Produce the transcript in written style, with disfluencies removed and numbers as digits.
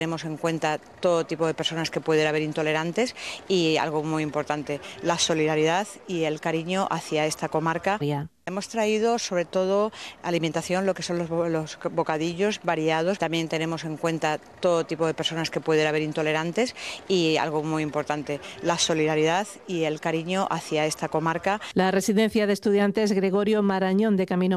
Tenemos en cuenta todo tipo de personas que pueden haber intolerantes y algo muy importante, la solidaridad y el cariño hacia esta comarca. Hemos traído sobre todo alimentación, lo que son los bocadillos variados. También tenemos en cuenta todo tipo de personas que pueden haber intolerantes y algo muy importante, la solidaridad y el cariño hacia esta comarca. La residencia de estudiantes Gregorio Marañón de Camino